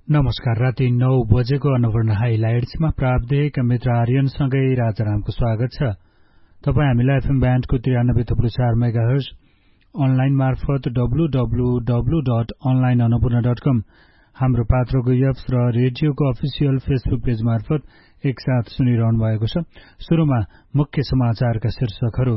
नमस्कार। राति 9 बजेको अन्नपूर्ण हाइलाइट्समा प्राविधिक मित्र आर्यनसँगै राजारामको स्वागत छ। तपाईँ हामीलाई एफएम ब्यान्डको 93.4 मेगाहर्ज, अनलाइन मार्फत www.onlineannapurna.com, हाम्रो पात्रको एप्स र रेडियोको अफिसियल फेसबुक पेज मार्फत एकसाथ सुनिरहनु भएको छ। सुरुमा मुख्य समाचारका शीर्षकहरू।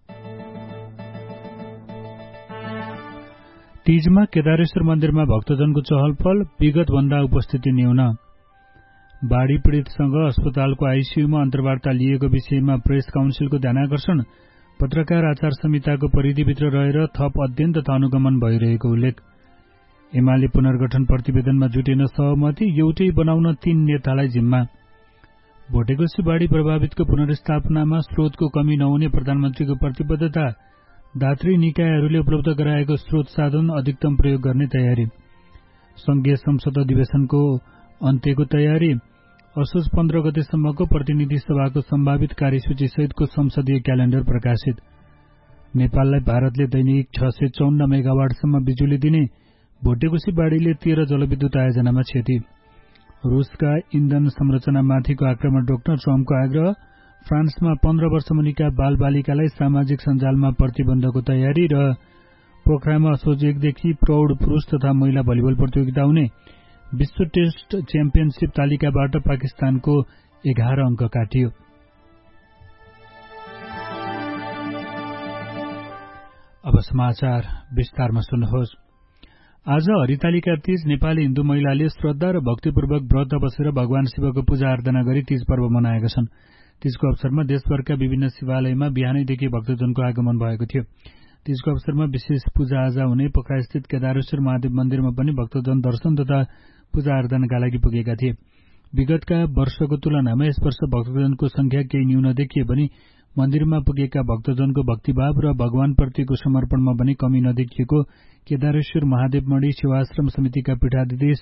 तीजमा केदारेश्वर मन्दिरमा भक्तजनको चहलपहल, विगत भन्दा उपस्थिति न्यून। बाढ़ी पीड़ितसँग अस्पतालको आईसीयूमा अन्तर्वार्ता लिएको विषयमा प्रेस काउन्सिलको ध्यानाकर्षण, पत्रकार आचार संहिताको परिधिभित्र रहेर थप अध्ययन तथा अनुगमन भइरहेको उल्लेख। एमाले पुनर्गठन प्रतिवेदनमा जुटेन सहमति, एउटै बनाउन 3 नेतालाई जिम्मा। भोटेकोशी बाढ़ी प्रभावितको पुनर्स्थापनामा स्रोतको कमी नहुने प्रधानमन्त्रीको प्रतिबद्धता। दात्री निकायहरूले उपलब्ध गराएको स्रोत साधन अधिकतम प्रयोग गर्ने तयारी। संघीय संसद अधिवेशनको अन्त्यको तयारी। असोज 15 गतेसम्मको प्रतिनिधि सभाको सम्भावित कार्यसूची सहितको संसदीय क्यालेण्डर प्रकाशित। नेपाललाई भारतले दैनिक 654 मेगावाटसम्म बिजुली दिने। भोटेकोशी बाढ़ीले 13 जलविद्युत आयोजनामा क्षति। रूसका इन्धन संरचनामाथिको आक्रमण रोक्न ट्रम्पको आग्रह। फ्रान्समा 15 वर्ष मुनिका बालबालिकालाई सामाजिक सञ्जालमा प्रतिबन्धको तयारी र पोखरामा असोज 1 देखि प्रौढ पुरूष तथा महिला भलिबल प्रतियोगिता हुने। विश्व टेस्ट च्याम्पियनशिप तालिकाबाट पाकिस्तानको 11 अङ्क काटियो। अब समाचार विस्तारमा सुन्नुहोस्। आज हरितालिका तीज नेपाली हिन्दू महिलाले श्रद्धा र भक्तिपूर्वक व्रत बसेर भगवान शिवको पूजा आराधना गरी तीज पर्व मनाएका छन्। तीजको अवसरमा देशभरका विभिन्न शिवालयमा बिहानैदेखि भक्तजनको आगमन भएको थियो। तीजको अवसरमा विशेष पूजाआजा हुने पोखरास्थित केदारेश्वर महादेव मन्दिरमा पनि भक्तजन दर्शन तथा पूजा आराधनाका लागि पुगेका थिए। विगतका वर्षको तुलनामा यस वर्ष भक्तजनको संख्या केही न्यून देखिए पनि मन्दिरमा पुगेका भक्तजनको भक्तिभाव र भगवानप्रतिको समर्पणमा पनि कमी नदेखिएको केदारेश्वर महादेव मणि सेवाश्रम समितिका पीठाधीश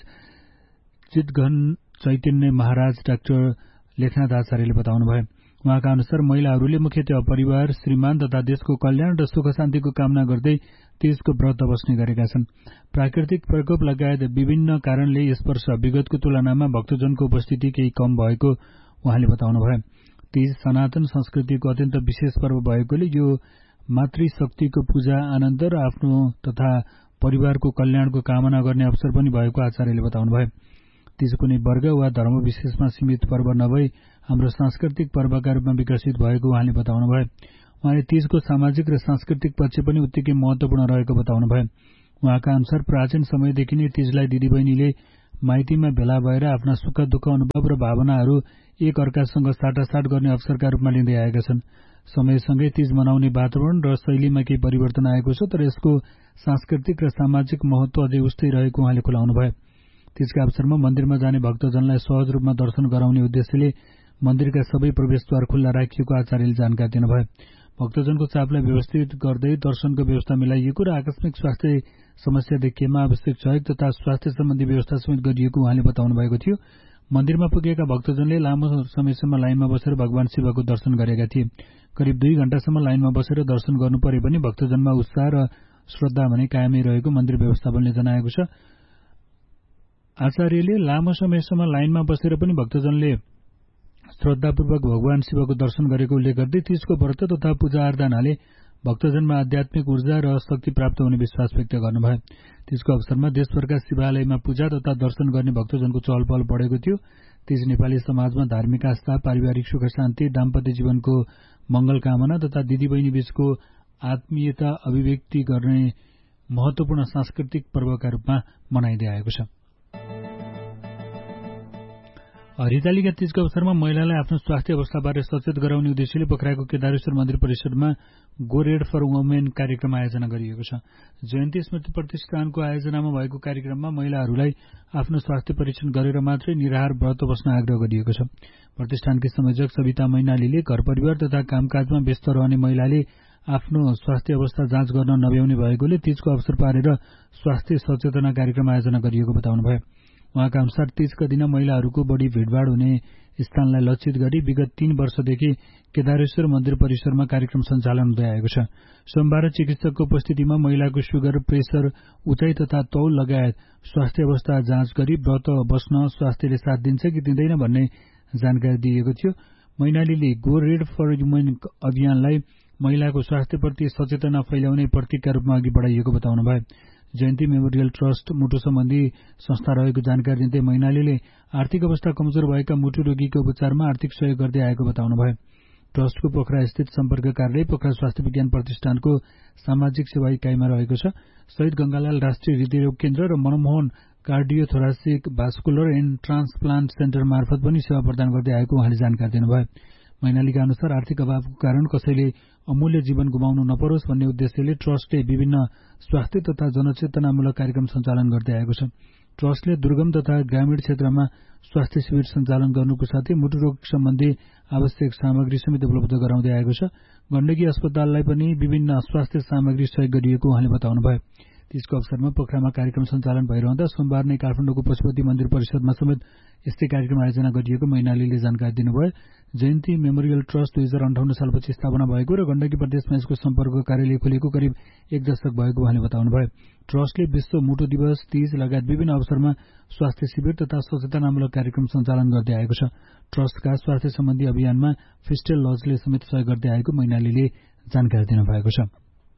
चितघन चैतन्य महाराज डाक्टर लेखनाथ आचार्यले बताउनुभयो। उहाँका अनुसार महिलाहरूले मुख्यतया परिवार, श्रीमान तथा देशको कल्याण र सुख शान्तिको कामना गर्दै तीजको व्रत बस्ने गरेका छन्। प्राकृतिक प्रकोप लगायत विभिन्न कारणले यस वर्ष विगतको तुलनामा भक्तजनको उपस्थिति केही कम भएको उहाँले बताउनुभयो। तीज सनातन संस्कृतिको अत्यन्त विशेष पर्व भएकोले यो मातृशक्तिको पूजा, आनन्द र आफ्नो तथा परिवारको कल्याणको कामना गर्ने अवसर पनि भएको आचार्यले बताउनुभयो। तीज कुनै वर्ग वा धर्म विशेषमा सीमित पर्व नभई हाम्रो सांस्कृतिक पर्वका रूपमा विकसित भएको उहाँले बताउनुभयो। उहाँले तीजको सामाजिक र सांस्कृतिक पक्ष पनि उत्तिकै महत्वपूर्ण रहेको बताउनुभयो। उहाँका अनुसार प्राचीन समयदेखि नै तीजलाई दिदीबहिनीले माइतीमा भेला भएर आफ्ना सुख दुःख अनुभव र भावनाहरू एक अर्कासँग साटासाट गर्ने अवसरका रूपमा लिँदै आएका छन्। समयसँगै तीज मनाउने वातावरण र शैलीमा केही परिवर्तन आएको छ, तर यसको सांस्कृतिक र सामाजिक महत्व अझै उस्तै रहेको उहाँले खुलाउनुभयो। तीजका अवसरमा मन्दिरमा जाने भक्तजनलाई सहज रूपमा दर्शन गराउने उद्देश्यले मन्दिरका सबै प्रवेशद्वार खुल्ला राखिएको आचार्यले जानकारी दिनुभयो। भक्तजनको चापलाई व्यवस्थित गर्दै दर्शनको व्यवस्था मिलाइएको र आकस्मिक स्वास्थ्य समस्या देखिएमा आवश्यक सहयोग तथा स्वास्थ्य सम्बन्धी व्यवस्था समेत गरिएको उहाँले बताउनु भएको थियो। मन्दिरमा पुगेका भक्तजनले लामो समयसम्म लाइनमा बसेर भगवान शिवको दर्शन गरेका थिए। करिब 2 घण्टासम्म लाइनमा बसेर दर्शन गर्नु परे पनि भक्तजनमा उत्साह र श्रद्धा भने कायमै रहेको मन्दिर व्यवस्थापनले जनाएको छ। आचार्यले लामो समयसम्म लाइनमा बसेर पनि भक्तजनले श्रद्धापूर्वक भगवान शिवको दर्शन गरेको उल्लेख गर्दै तीजको व्रत तथा पूजा आराधनाले भक्तजनमा आध्यात्मिक ऊर्जा र शक्ति प्राप्त हुने विश्वास व्यक्त गर्नुभयो। तीजको अवसरमा देशभरका शिवालयमा पूजा तथा दर्शन गर्ने भक्तजनको चहलपहल बढेको थियो। तीज नेपाली समाजमा धार्मिक आस्था, पारिवारिक सुख शान्ति, दाम्पत्य जीवनको मंगल कामना तथा दिदीबहिनी बीचको आत्मीयता अभिव्यक्ति गर्ने महत्वपूर्ण सांस्कृतिक पर्वका रूपमा मनाइँदै आएको छ। हरितालिका तीजको अवसरमा महिलालाई आफ्नो स्वास्थ्य अवस्थाबारे सचेत गराउने उद्देश्यले पोखराको केदारेश्वर मन्दिर परिसरमा गो रेड फर वुमेन कार्यक्रम आयोजना गरिएको छ। जयन्ती स्मृति प्रतिष्ठानको आयोजनामा भएको कार्यक्रममा महिलाहरूलाई आफ्नो स्वास्थ्य परीक्षण गरेर मात्रै निराहार व्रत बस्न आग्रह गरिएको छ। प्रतिष्ठानकी संयोजक सविता मैनालीले घर परिवार तथा कामकाजमा व्यस्त रहने महिलाले आफ्नो स्वास्थ्य अवस्था जाँच गर्न नभ्याउने भएकोले तीजको अवसर पारेर स्वास्थ्य सचेतना कार्यक्रम आयोजना गरिएको बताउनुभयो। उहाँका अनुसार तीजका दिन महिलाहरूको बढी भिडभाड हुने स्थानलाई लक्षित गरी विगत 3 वर्षदेखि केदारेश्वर मन्दिर परिसरमा कार्यक्रम सञ्चालन हुँदै आएको छ। सोमबार चिकित्सकको उपस्थितिमा महिलाको सुगर, प्रेसर, उचाइ तथा तौल लगायत स्वास्थ्य अवस्था जाँच गरी व्रत बस्न स्वास्थ्यले साथ दिन्छ कि दिँदैन भन्ने जानकारी दिएको थियो। मैनालीले गो रेड फर वुमेन अभियानलाई महिलाको स्वास्थ्यप्रति सचेतना फैलाउने प्रतीकका रूपमा अघि बढाइएको बताउनुभयो। जयन्ती मेमोरियल ट्रस्ट मुटु सम्बन्धी संस्था रहेको जानकारी दिँदै मैनालीले आर्थिक अवस्था कमजोर भएका मुटु रोगीको उपचारमा आर्थिक सहयोग गर्दै आएको बताउनुभयो। ट्रस्टको पोखरा स्थित सम्पर्क कार्यालय पोखरा स्वास्थ्य विज्ञान प्रतिष्ठानको सामाजिक सेवा इकाइमा रहेको छ। शहीद गंगालाल राष्ट्रिय हृदयरोग केन्द्र र Manmohan कार्डियोथोरासिक vascular and transplant centre मार्फत पनि सेवा प्रदान गर्दै आएको उहाँले जानकारी दिनुभयो। मैनालीका अनुसार आर्थिक अभावको कारण कसैले अमूल्य जीवन गुमाउनु नपरोस् भन्ने उद्देश्यले ट्रस्टले विभिन्न स्वास्थ्य तथा जनचेतनामूलक कार्यक्रम सञ्चालन गर्दै आएको छ। ट्रस्टले दुर्गम तथा ग्रामीण क्षेत्रमा स्वास्थ्य शिविर सञ्चालन गर्नुको साथै मुटु रोग सम्बन्धी आवश्यक सामग्री समेत उपलब्ध गराउँदै आएको छ। गण्डकी अस्पताललाई पनि विभिन्न स्वास्थ्य सामग्री सहयोग गरिएको उहाँले बताउनुभयो। त्यसको अवसरमा पोखरामा कार्यक्रम सञ्चालन भइरहँदा सोमबार नै काठमाडौँको पशुपति मन्दिर परिषदमा समेत यस्तै कार्यक्रम आयोजना गरिएको मैनालीले जानकारी दिनुभयो। जयन्ती मेमोरियल ट्रस्ट 2058 सालपछि स्थापना भएको र गण्डकी प्रदेशमा यसको सम्पर्क कार्यालय खोलेको करिब 1 दशक भएको उहाँले बताउनुभयो। ट्रस्टले विश्व मुटु दिवस, तीज लगायत विभिन्न अवसरमा स्वास्थ्य शिविर तथा सचेतनामूलक कार्यक्रम सञ्चालन गर्दै आएको छ। ट्रस्टका स्वास्थ्य सम्बन्धी अभियानमा फिस्टेल लजले समेत सहयोग गर्दै आएको मैनालीले जानकारी दिनुभएको छ।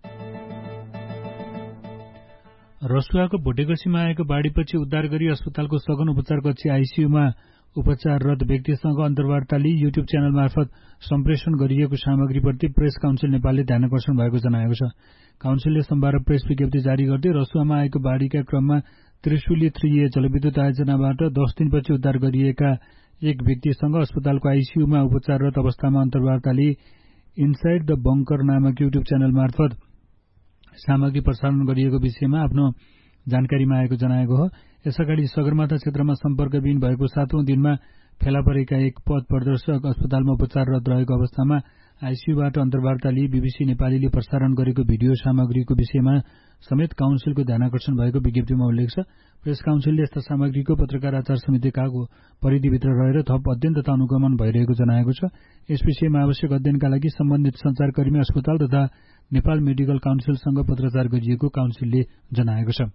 रसुवाको भोटेगसीमा आएको बाढ़ीपछि उद्धार गरी अस्पतालको सघन उपचार कक्ष आईसीयूमा उपचाररत व्यक्तिसँग अन्तर्वार्ता लिई युट्युब च्यानल मार्फत सम्प्रेषण गरिएको सामग्रीप्रति प्रेस काउन्सिल नेपालले ध्यानकर्षण भएको जनाएको छ। काउन्सिलले सोमबार प्रेस विज्ञप्ति जारी गर्दै रसुवामा आएको बाढ़ीका क्रममा त्रिशुली 3A जलविद्युत आयोजनाबाट 10 दिनपछि उद्धार गरिएका एक व्यक्तिसँग अस्पतालको आईसीयूमा उपचाररत अवस्थामा अन्तर्वार्ता लिई इनसाइड द बंकर नामक युट्युब च्यानल मार्फत सामग्री प्रसारण गरिएको विषयमा आफ्नो जानकारीमा आएको जनाएको हो। यसअगाडि सगरमाथा क्षेत्रमा सम्पर्कविहीन भएको 7औं दिनमा फेला परेका एक पथ प्रदर्शक अस्पतालमा उपचाररत रहेको अवस्थामा आईसीयूबाट अन्तर्वार्ता लिई बीबीसी नेपालीले प्रसारण गरेको भिडियो सामग्रीको विषयमा समेत काउन्सिलको ध्यानकर्षण भएको विज्ञप्तिमा उल्लेख छ। प्रेस काउन्सिलले यस्ता सामग्रीको पत्रकार आचार संहिताको परिधिभित्र रहेर थप अध्ययन तथा अनुगमन भइरहेको जनाएको छ। यस विषयमा आवश्यक अध्ययनका लागि सम्बन्धित सञ्चारकर्मी अस्पताल तथा नेपाल मेडिकल काउन्सिलसँग पत्राचार गरिएको काउन्सिलले जनाएको छ।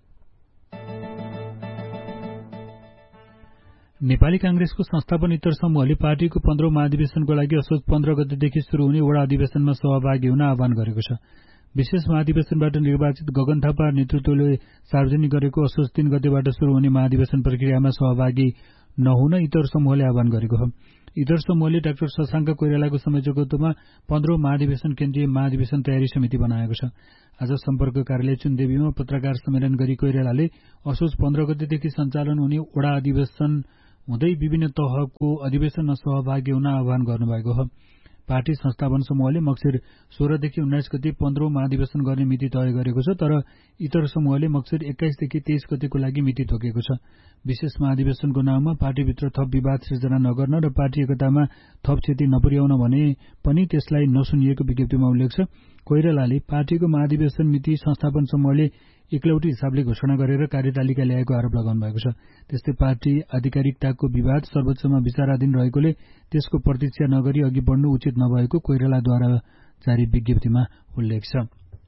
नेपाली कांग्रेसको संस्थापन इतर समूहले पार्टीको 15औं महाधिवेशनको लागि असोज 15 गतेदेखि शुरू हुने वडा अधिवेशनमा सहभागी हुन आह्वान गरेको छ। विशेष महाधिवेशनबाट निर्वाचित गगन थापा नेतृत्वले सार्वजनिक गरेको असोज 3 गतेबाट शुरू हुने महाधिवेशन प्रक्रियामा सहभागी नहुन इतर समूहले आह्वान गरेको हो। इतर समूहले डाक्टर शशाङ्क कोइरालाको संयोजकत्वमा 15औं महाधिवेशन केन्द्रीय महाधिवेशन तयारी समिति बनाएको छ। आज सम्पर्क कार्यालय चुनदेवीमा पत्रकार सम्मेलन गरी कोइरालाले असोज 15 गतेदेखि सञ्चालन हुने वडा अधिवेशन हुँदै विभिन्न तहको अधिवेशनमा सहभागी हुन आह्वान गर्नुभएको हो। पार्टी संस्थापन समूहले मक्सिर 16 देखि 19 गते 15औं महाधिवेशन गर्ने मिति तय गरेको छ, तर इतर समूहले मक्सिर 21 देखि 23 गतेको लागि मिति तोकेको छ। विशेष महाधिवेशनको नाममा पार्टीभित्र थप विवाद सिर्जना नगर्न र पार्टी एकतामा थप क्षति नपुर्याउन भने पनि त्यसलाई नसुनिएको विज्ञप्तिमा उल्लेख छ। कोइरालाले पार्टीको महाधिवेशन मिति संस्थापन समूहले एकलौटी हिसाबले घोषणा गरेर कार्यतालिका ल्याएको आरोप लगाउनु भएको छ। त्यस्तै पार्टी आधिकारिकताको विवाद सर्वोच्चमा विचाराधीन रहेकोले त्यसको प्रतीक्षा नगरी अघि बढ्नु उचित नभएको कोइरालाद्वारा जारी विज्ञप्तिमा उल्लेख छ।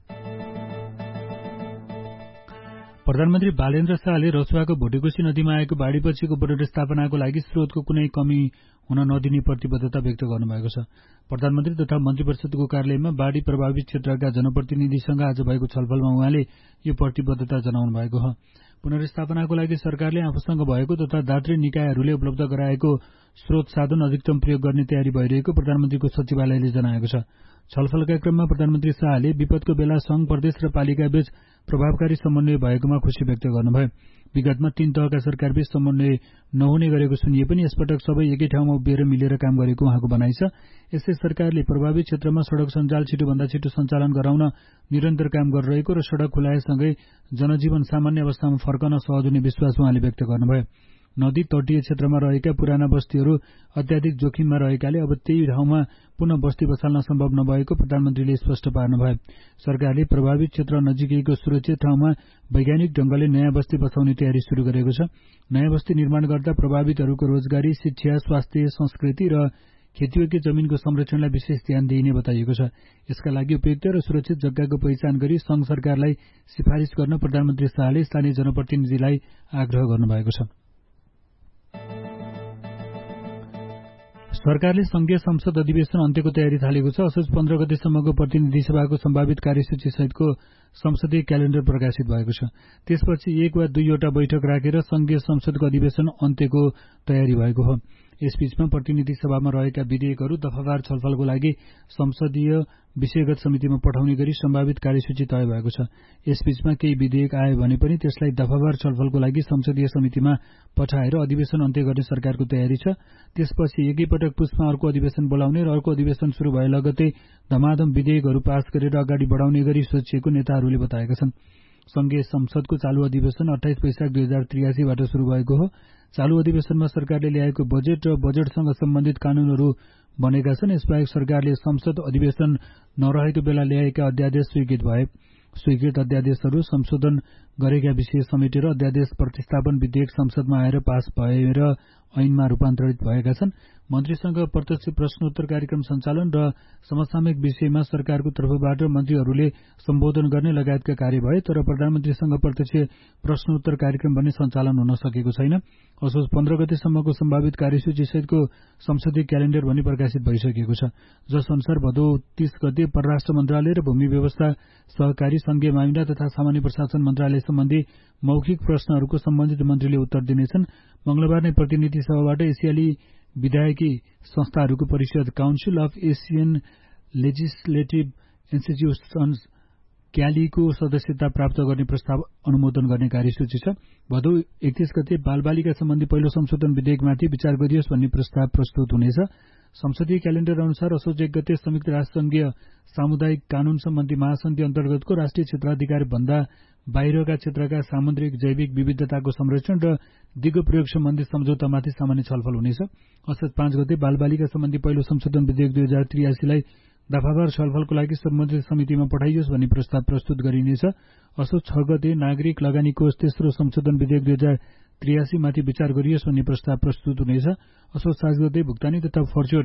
प्रधानमन्त्री बालेन्द्र शाहले रसुवाको भोटेकोशी नदीमा आएको बाढ़ीपछिको पुनर्स्थापनाको लागि स्रोतको कुनै कमी हुन नदिने प्रतिबद्धता व्यक्त गर्नुभएको छ। प्रधानमन्त्री तथा मन्त्रिपरिषदको कार्यालयमा बाढ़ी प्रभावित क्षेत्रका जनप्रतिनिधिसँग आज भएको छलफलमा उहाँले यो प्रतिबद्धता जनाउनु भएको हो। पुनर्स्थापनाको लागि सरकारले आफूसँग भएको तथा दात्री निकायहरूले उपलब्ध गराएको स्रोत साधन अधिकतम प्रयोग गर्ने तयारी भइरहेको प्रधानमन्त्रीको सचिवालयले जनाएको छ। छलफलका क्रममा प्रधानमन्त्री शाहले विपदको बेला संघ, प्रदेश र पालिकाबीच प्रभावकारी समन्वय भएकोमा खुशी व्यक्त गर्नुभयो। विगतमा 3 तहका सरकारबीच समन्वय नहुने गरेको सुनिए पनि यसपटक सबै एकै ठाउँमा उभिएर मिलेर काम गरेको उहाँको भनाइ छ। यसै सरकारले प्रभावित क्षेत्रमा सड़क सञ्जाल छिटोभन्दा छिटो सञ्चालन गराउन निरन्तर काम गरिरहेको र सड़क खुलाएसँगै जनजीवन सामान्य अवस्थामा फर्कन सहज हुने विश्वास उहाँले व्यक्त गर्नुभयो। नदी तटीय क्षेत्रमा रहेका पुराना बस्तीहरू अत्याधिक जोखिममा रहेकाले अब त्यही ठाउँमा पुनः बस्ती बसाल्न सम्भव नभएको प्रधानमन्त्रीले स्पष्ट पार्नुभयो। सरकारले प्रभावित क्षेत्र नजिकैको सुरक्षित ठाउँमा वैज्ञानिक ढंगले नयाँ बस्ती बसाउने तयारी शुरू गरेको छ। नयाँ बस्ती निर्माण गर्दा प्रभावितहरूको रोजगारी, शिक्षा, स्वास्थ्य, संस्कृति र खेतीयोग्य जमिनको संरक्षणलाई विशेष ध्यान दिइने बताइएको छ। यसका लागि उपयुक्त र सुरक्षित जग्गाको पहिचान गरी संघ सरकारलाई सिफारिस गर्न प्रधानमन्त्री शाहले स्थानीय जनप्रतिनिधिलाई आग्रह गर्नुभएको छ। सरकारले संघीय संसद अधिवेशन अन्त्यको तयारी थालेको छ। असोज 15 गतेसम्मको प्रतिनिधि सभाको सम्भावित कार्यसूची सहितको संसदीय क्यालेण्डर प्रकाशित भएको छ। त्यसपछि 1 वा 2 वटा बैठक राखेर संघीय संसदको अधिवेशन अन्त्यको तयारी भएको हो। यसबीचमा प्रतिनिधि सभामा रहेका विधेयकहरू दफावार छलफलको लागि संसदीय विषयगत समितिमा पठाउने गरी सम्भावित कार्यसूची तय भएको छ। यसबीचमा केही विधेयक आए भने पनि त्यसलाई दफावार छलफलको लागि संसदीय समितिमा पठाएर अधिवेशन अन्त्य गर्ने सरकारको तयारी छ। त्यसपछि एकैपटक पुष्पमा अर्को अधिवेशन बोलाउने र अर्को अधिवेशन शुरू भए लगतै धमाधम विधेयकहरू पास गरेर अगाडि बढाउने गरी सोचिएको नेताहरूले बताएका छन्। संघीय संसदको चालू अधिवेशन 28 वैशाख 2083 बाट शुरू भएको हो। चालू अधिवेशनमा सरकारले ल्याएको बजेट र बजेटसँग सम्बन्धित कानूनहरू बनेका छन्। यसबाहेक सरकारले संसद अधिवेशन नरहेको बेला ल्याएका अध्यादेश स्वीकृत भए। स्वीकृत अध्यादेशहरू संशोधन गरेका विषय समेटेर अध्यादेश प्रतिस्थापन विधेयक संसदमा आएर पास भएर ऐनमा रूपान्तरित भएका छन्। मन्त्रीसँग प्रत्यक्ष प्रश्नोत्तर कार्यक्रम सञ्चालन र समसामयिक विषयमा सरकारको तर्फबाट मन्त्रीहरूले सम्बोधन गर्ने लगायतका कार्य भए, तर प्रधानमन्त्रीसँग प्रत्यक्ष प्रश्नोत्तर कार्यक्रम भने सञ्चालन हुन सकेको छैन। असोज 15 गतेसम्मको सम्भावित कार्यसूची सहितको संसदीय क्यालेण्डर पनि प्रकाशित भइसकेको छ, जस अनुसार भदौ 30 गते परराष्ट्र मन्त्रालय र भूमि व्यवस्था, सहकारी, संघीय मामिला तथा सामान्य प्रशासन मन्त्रालय सम्बन्धी मौखिक प्रश्नहरूको सम्बन्धित मन्त्रीले उत्तर दिनेछन्। मंगलबार नै प्रतिनिधि सभाबाट एसियाली विधायकी संस्थाहरूको परिषद council of Asian legislative institutions क्यालीको सदस्यता प्राप्त गर्ने प्रस्ताव अनुमोदन गर्ने कार्यसूची छ। भदौ 31 गते बालबालिका सम्बन्धी पहिलो संशोधन विधेयकमाथि विचार गरियोस् भन्ने प्रस्ताव प्रस्तुत हुनेछ। संसदीय क्यालेण्डर अनुसार असोज 1 गते संयुक्त राष्ट्रसंघीय सामुदायिक कानून सम्बन्धी महासन्धि अन्तर्गतको राष्ट्रिय क्षेत्राधिकार भन्दा बाहिरका क्षेत्रका सामुद्रिक जैविक विविधताको संरक्षण र दिगो प्रयोग सम्बन्धी सम्झौतामाथि सामान्य छलफल हुनेछ। असोज 5 गते बालबालिका सम्बन्धी पहिलो संशोधन विधेयक 2083 लाई दफावार छलफलको लागि सम्बन्धित समितिमा पठाइयोस् भन्ने प्रस्ताव प्रस्तुत गरिनेछ। असोज 6 गते नागरिक लगानी कोष तेस्रो संशोधन विधेयक 2083 माथि विचार गरियोस् भन्ने प्रस्ताव प्रस्तुत हुनेछ। असोज 7 गते भुक्तानी तथा फर्चोड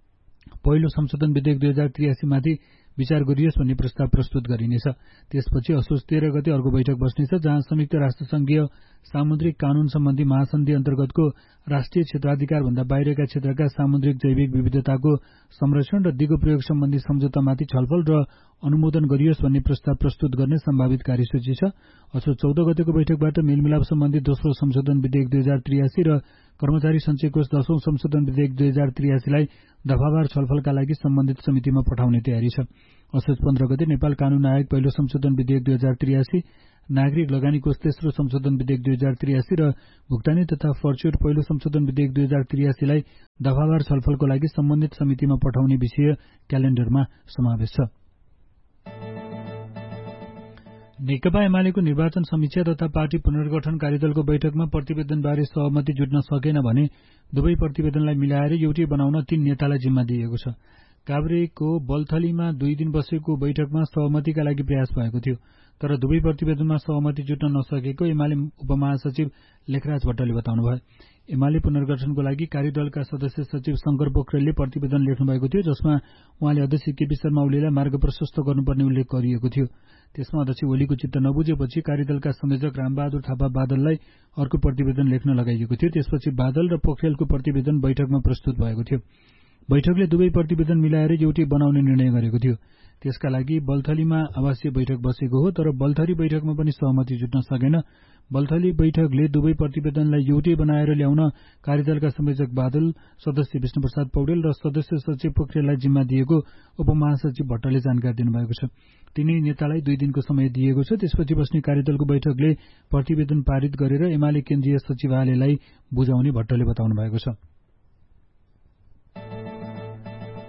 पहिलो संशोधन विधेयक 2083 माथि विचार गरियोस् भन्ने प्रस्ताव प्रस्तुत गरिनेछ। त्यसपछि असोज 13 गते अर्को बैठक बस्नेछ, जहाँ संयुक्त राष्ट्रसंघीय सामुद्रिक कानून सम्बन्धी महासन्धि अन्तर्गतको राष्ट्रिय क्षेत्राधिकार भन्दा बाहिरका क्षेत्रका सामुद्रिक जैविक विविधताको संरक्षण र दिगो प्रयोग सम्बन्धी सम्झौतामाथि छलफल र अनुमोदन गरियोस् भन्ने प्रस्ताव प्रस्तुत गर्ने सम्भावित कार्यसूची छ। असोज 14 गतेको बैठकबाट मेलमिलाप सम्बन्धी दोस्रो संशोधन विधेयक 2083 र कर्मचारी सञ्चय कोष 10औं संशोधन विधेयक 2083 लाई दफावार छलफलका लागि सम्बन्धित समितिमा पठाउने तयारी छ। असोज 15 गते नेपाल कानून आयोग पहिलो संशोधन विधेयक 2083, नागरिक लगानी कोष तेस्रो संशोधन विधेयक 2083 र भुक्तानी तथा फर्चोड पहिलो संशोधन विधेयक 2083 लाई दफावार छलफलको लागि सम्बन्धित समितिमा पठाउने विषय क्यालेण्डरमा समावेश छ। नेकपा एमालेको निर्वाचन समीक्षा तथा पार्टी पुनर्गठन कार्यदलको बैठकमा प्रतिवेदनबारे सहमति जुट्न सकेन भने दुवै प्रतिवेदनलाई मिलाएर एउटै बनाउन 3 नेतालाई जिम्मा दिएको छ। काभ्रेको बल्थलीमा 2 दिन बसेको बैठकमा सहमतिका लागि प्रयास भएको थियो, तर दुवै प्रतिवेदनमा सहमति जुट्न नसकेको एमाले उपमहासचिव लेखराज भट्टले बताउनुभयो। एमाले पुनर्गठनको लागि कार्यदलका सदस्य सचिव शंकर पोखरेलले प्रतिवेदन लेख्नुभएको थियो, जसमा उहाँले अध्यक्ष केपी शर्मा ओलीलाई मार्ग प्रशस्त गर्नुपर्ने उल्लेख गरिएको थियो। त्यसमा अध्यक्ष ओलीको चित्त नबुझेपछि कार्यदलका संयोजक रामबहादुर थापा बादललाई अर्को प्रतिवेदन लेख्न लगाइएको थियो। त्यसपछि बादल र पोखरेलको प्रतिवेदन बैठकमा प्रस्तुत भएको थियो। बैठकले दुवै प्रतिवेदन मिलाएर एउटै बनाउने निर्णय गरेको थियो। त्यसका लागि बल्थलीमा आवासीय बैठक बसेको हो, तर बल्थली बैठकमा पनि सहमति जुट्न सकेन। बल्थली बैठकले दुवै प्रतिवेदनलाई एउटै बनाएर ल्याउन कार्यदलका संयोजक बादल, सदस्य विष्णुप्रसाद पौडेल र सदस्य सचिव पोखरेललाई जिम्मा दिएको उपमहासचिव भट्टले जानकारी दिनुभएको छ। तिनै नेतालाई 2 दिनको समय दिएको छ। त्यसपछि बस्ने कार्यदलको बैठकले प्रतिवेदन पारित गरेर एमाले केन्द्रीय सचिवालयलाई बुझाउने भट्टले बताउनु भएको छ।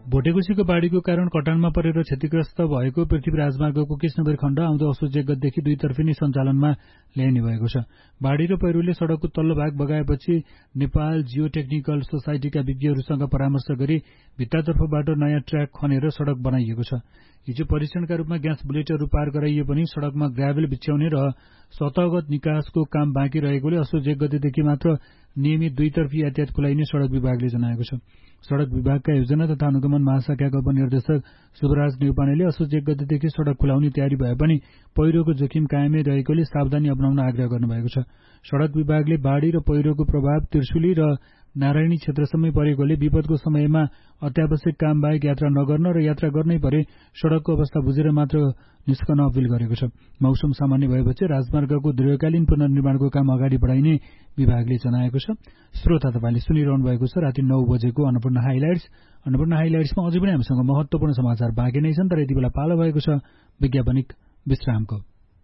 भोटेकोसीको बाढीको कारण कटानमा परेर क्षतिग्रस्त भएको पृथ्वी राजमार्गको कृष्णगढी खण्ड आउँदो असोज 1 गतेदेखि दुईतर्फी नै सञ्चालनमा ल्याइने भएको छ। बाढी र पहिरोले सड़कको तल्लो भाग बगाएपछि नेपाल जियो टेक्निकल सोसाइटीका विज्ञहरूसँग परामर्श गरी भित्तातर्फबाट नयाँ ट्र्याक खनेर सड़क बनाइएको छ। हिजो परीक्षणका रूपमा ग्यास बुलेटहरू पार गराइए पनि सड़कमा ग्राभेल बिछ्याउने र सतहगत निकासको काम बाँकी रहेकोले असोज 1 गतेदेखि मात्र नियमित दुईतर्फी यातायात खुलाइने सड़क विभागले जनाएको छ। सड़क विभागका योजना तथा अनुगमन महाशाखाका उपनिर्देशक शुभराज नेउपानेले असोज 1 गतेदेखि सड़क खुलाउने तयारी भए पनि पहिरोको जोखिम कायमै रहेकोले सावधानी अपनाउन आग्रह गर्नुभएको छ। सड़क विभागले बाढी र पहिरोको प्रभाव त्रिशुली र नारायणी क्षेत्रसम्मै परेकोले विपदको समयमा अत्यावश्यक काम बाहेक यात्रा नगर्न र यात्रा गर्नै परे सड़कको अवस्था बुझेर मात्र निस्कन अपील गरेको छ। मौसम सामान्य भएपछि राजमार्गको दीर्घकालीन पुनर्निर्माणको काम अगाडि बढाइने विभागले जनाएको छ। श्रोता तपाईले सुनिरहनु भएको छ राति 9 बजेको अन्नपूर्ण हाइलाइट्स। अन्नपूर्ण हाइलाइट्समा अझै पनि हामीसँग महत्वपूर्ण समाचार बाँकी नै छन्, तर यति बेला पालो भएको छ विज्ञापनिक विश्रामको।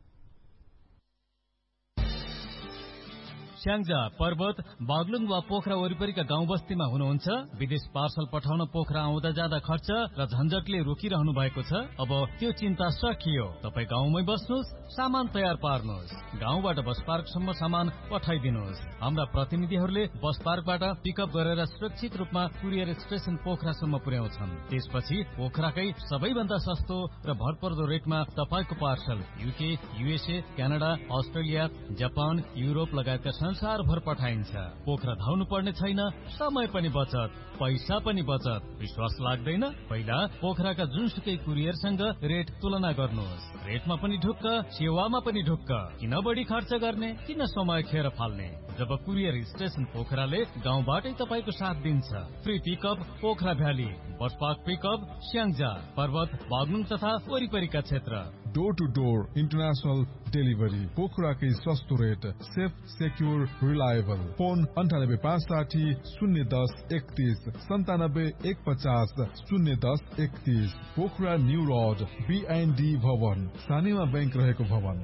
स्याङ्जा, पर्वत, बागलुङ वा पोखरा वरिपरिका गाउँ बस्तीमा हुनुहुन्छ? विदेश पार्सल पठाउन पोखरा आउँदा जाँदा खर्च र झन्झटले रोकिरहनु भएको छ? अब त्यो चिन्ता सकियो। तपाईँ गाउँमै बस्नुहोस्, सामान तयार पार्नुहोस्, गाउँबाट बस पार्कसम्म सामान पठाइदिनुहोस्। हाम्रा प्रतिनिधिहरूले बस पार्कबाट पिकअप गरेर सुरक्षित रूपमा कुरियर स्टेशन पोखरासम्म पुर्याउँछन्। त्यसपछि पोखराकै सबैभन्दा सस्तो र भरपर्दो रेटमा तपाईँको parcel UK, USA, Canada, Australia, Japan, Europe लगायतका संसारभर पठाइन्छ। पोखरा धाउनु पर्ने छैन, समय पनि बचत, पैसा पनि बचत। विश्वास लाग्दैन? पहिला पोखराका जुनसुकै कुरियरसँग रेट तुलना गर्नुहोस्। रेटमा पनि ढुक्क, सेवामा पनि ढुक्क। किन बढी खर्च गर्ने, किन समय खेर फाल्ने? जब कुरियर स्टेशन पोखराले गाउँबाटै तपाईँको साथ दिन्छ। Free pickup Pokhara valley, bus park pickup Syangja, पर्वत, बागलुङ तथा वरिपरिका क्षेत्र। Door two door international delivery, पोखराकै सस्तो rate, safe, secure, reliable. Phone 9856 010 31 97 150 010 31। Pokhara new road, BND भवन, सानेमा बैंक रहेको भवन।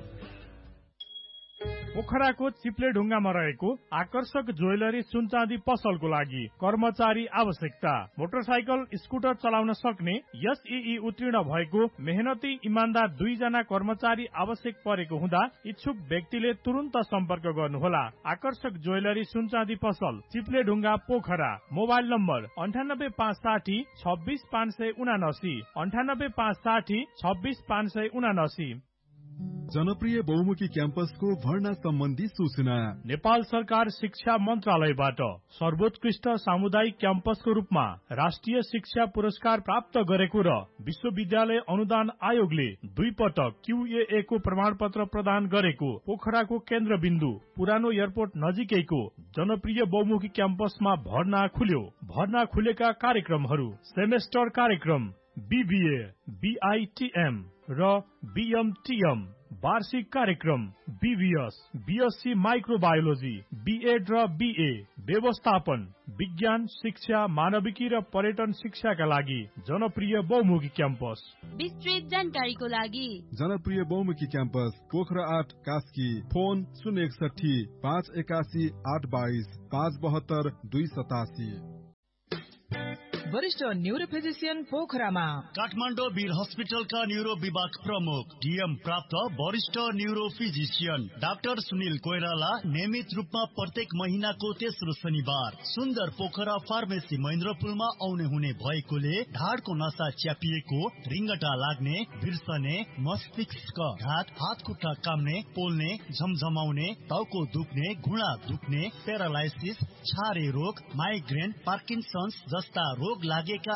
पोखराको चिप्ले ढुङ्गामा रहेको आकर्षक ज्वेलरी सुनचाँदी पसलको लागि कर्मचारी आवश्यकता। मोटरसाइकल स्कुटर चलाउन सक्ने SEE उत्तीर्ण भएको मेहनती इमान्दार 2 जना कर्मचारी आवश्यक परेको हुँदा इच्छुक व्यक्तिले तुरुन्त सम्पर्क गर्नुहोला। आकर्षक ज्वेलरी सुनचाँदी पसल, चिप्ले ढुङ्गा, पोखरा। Mobile number 98560 26579 98560 26579। जनप्रिय बहुमुखी क्याम्पसको भर्ना सम्बन्धी सूचना नेपाल सरकार शिक्षा मन्त्रालयबाट सर्वोत्कृष्ट सामुदायिक क्याम्पसको रूपमा राष्ट्रिय शिक्षा पुरस्कार प्राप्त गरेको र विश्वविद्यालय अनुदान आयोगले 2 पटक QAA को प्रमाणपत्र प्रदान गरेको पोखराको केन्द्रबिन्दु पुरानो एयरपोर्ट नजिकैको जनप्रिय बहुमुखी क्याम्पसमा भर्ना खुल्यो। भर्ना खुलेका कार्यक्रमहरू: सेमेस्टर कार्यक्रम BBA, BITM र BMTM, वार्षिक कार्यक्रम BVS, BSc माइक्रोबायोलोजी, B.Ed र BA, व्यवस्थापन, विज्ञान शिक्षा, मानविकी र पर्यटन शिक्षाका लागि जनप्रिय बहुमुखी क्याम्पस। विस्तृत जानकारीको लागि जनप्रिय बहुमुखी क्याम्पस पोखरा 8 कास्की। फोन 061 581 822 572 287। वरिष्ठ न्यूरो फिजिशियन पोखरामा काठमाडौँ वीर हस्पिटलका न्यूरो विभाग प्रमुख DM प्राप्त वरिष्ठ neuro physician doctor Sunil Koirala नियमित रूपमा प्रत्येक महिनाको तेस्रो शनिबार सुन्दर पोखरा फार्मेसी महेन्द्रपुलमा आउने हुने भएकोले ढाडको नसा च्यापिएको, रिङ्गटा लाग्ने, बिर्सने, मस्तिष्क घात, हात खुट्टा काम्ने, पोल्ने, झमझमाउने, टाउको दुख्ने, घुँडा दुख्ने, प्यारालाइसिस, छारे रोग, माइग्रेन, पार्किन्सन्स जस्ता रोग लागेका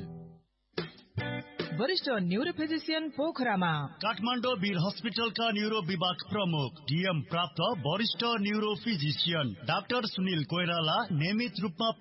वरिष्ठ न्यूरो फिजिशियन पोखरामा काठमाडौँ वीर हस्पिटलका न्यूरो विभाग प्रमुख DM प्राप्त वरिष्ठ neuro physician doctor Sunil Koirala नियमित रूपमा